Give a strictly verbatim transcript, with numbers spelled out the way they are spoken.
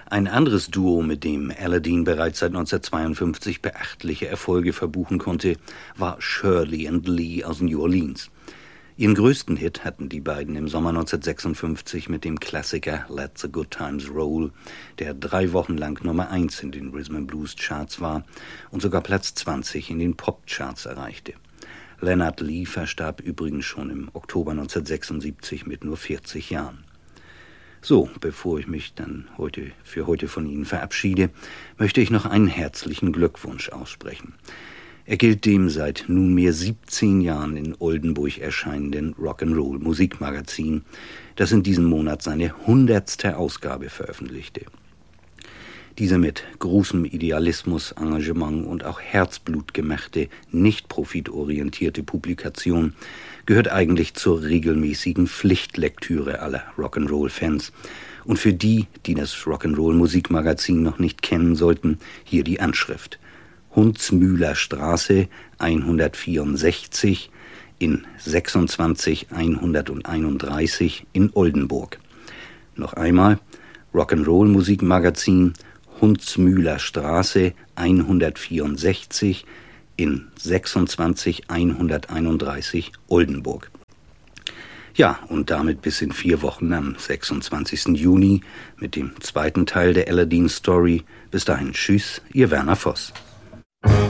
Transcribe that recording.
Ein anderes Duo, mit dem Aladdin bereits seit neunzehnhundertzweiundfünfzig beachtliche Erfolge verbuchen konnte, war Shirley and Lee aus New Orleans. Ihren größten Hit hatten die beiden im Sommer neunzehnhundertsechsundfünfzig mit dem Klassiker Let the Good Times Roll, der drei Wochen lang Nummer eins in den Rhythm and Blues Charts war und sogar Platz zwanzig in den Pop-Charts erreichte. Leonard Lee verstarb übrigens schon im Oktober neunzehnhundertsechsundsiebzig mit nur vierzig Jahren. So, bevor ich mich dann heute für heute von Ihnen verabschiede, möchte ich noch einen herzlichen Glückwunsch aussprechen. Er gilt dem seit nunmehr siebzehn Jahren in Oldenburg erscheinenden Rock'n'Roll-Musikmagazin, das in diesem Monat seine hundertste Ausgabe veröffentlichte. Diese mit großem Idealismus, Engagement und auch Herzblut gemachte, nicht profitorientierte Publikation gehört eigentlich zur regelmäßigen Pflichtlektüre aller Rock'n'Roll-Fans. Und für die, die das Rock'n'Roll-Musikmagazin noch nicht kennen sollten, hier die Anschrift. Hundsmühler Straße hundertvierundsechzig in sechsundzwanzig hunderteinunddreißig in Oldenburg. Noch einmal, Rock'n'Roll-Musikmagazin, Hundsmühler Straße hundertvierundsechzig in sechsundzwanzig hunderteinunddreißig Oldenburg. Ja, und damit bis in vier Wochen am sechsundzwanzigsten Juni mit dem zweiten Teil der Aladdin Story. Bis dahin, tschüss, Ihr Werner Voss.